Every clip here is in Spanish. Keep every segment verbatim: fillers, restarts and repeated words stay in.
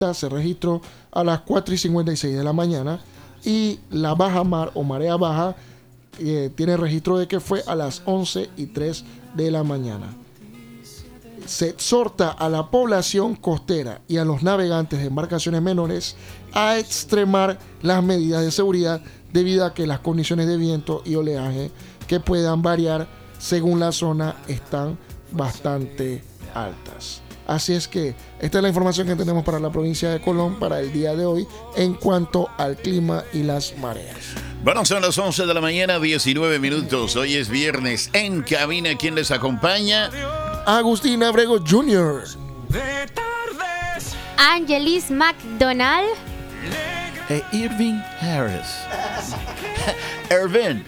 se registró a las cuatro y cincuenta y seis de la mañana, y la baja mar o marea baja eh, tiene registro de que fue a las once y tres de la mañana. Se exhorta a la población costera y a los navegantes de embarcaciones menores a extremar las medidas de seguridad debido a que las condiciones de viento y oleaje, que puedan variar según la zona, están bastante altas. Así es que esta es la información que tenemos para la provincia de Colón para el día de hoy en cuanto al clima y las mareas. Bueno, son las once de la mañana, diecinueve minutos. Hoy es viernes. En cabina, ¿quién les acompaña? Agustín Abrego junior Angelis McDonald e Irving Harris. Irvin.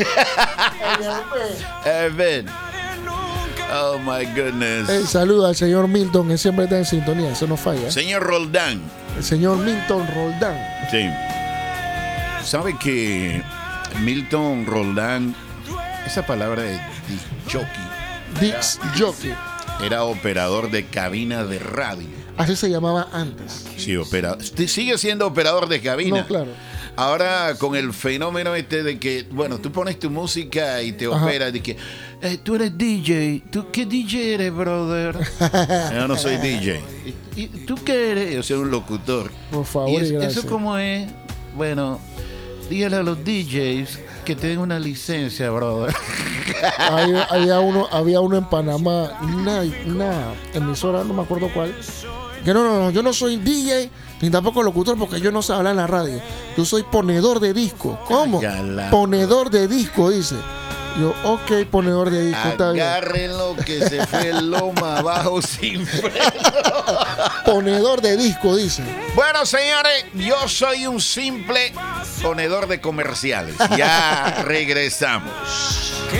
Irvin. Oh my goodness. Hey, saluda al señor Milton, que siempre está en sintonía, eso no falla. Señor Roldán. El señor Milton Roldán. Sí. ¿Sabe que Milton Roldán, esa palabra de disc jockey, Disc jockey, era operador de cabina de radio? así se llamaba antes. Sí, opera, sigue siendo operador de cabina. No, claro. Ahora con el fenómeno este de que, bueno, tú pones tu música y te Ajá. operas, de que eh, tú eres D J. ¿Tú qué D J eres, brother? Yo no soy D J. ¿Y, y tú qué eres? Yo soy un locutor. Por favor, ¿Y es- y eso gracias. cómo es? Bueno, dígale a los D Js que tengan una licencia, brother. Había, había uno, había uno en Panamá, una, una emisora, no me acuerdo cuál, que no, no, no, yo no soy D J ni tampoco locutor porque yo no sé hablar en la radio. Yo soy ponedor de disco. ¿Cómo? Cállala. Ponedor de disco, dice. Yo, ok, ponedor de disco, está bien. Agárrenlo que se fue loma abajo sin freno. Ponedor de disco, dice. Bueno, señores, yo soy un simple ponedor de comerciales. Ya regresamos.